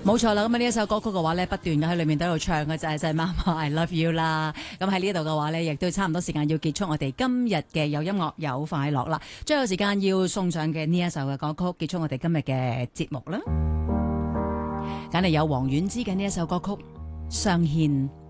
冇錯啦，咁呢一首歌曲嘅話咧，不斷嘅喺裏面都喺度唱嘅就係媽媽 I love you 啦。咁喺呢度嘅話咧，亦都差唔多時間要結束我哋今日嘅有音樂有快樂啦。最後時間要送上嘅呢一首嘅歌曲，結束我哋今日嘅節目啦。梗係有王菀之嘅呢一首歌曲《相牽》。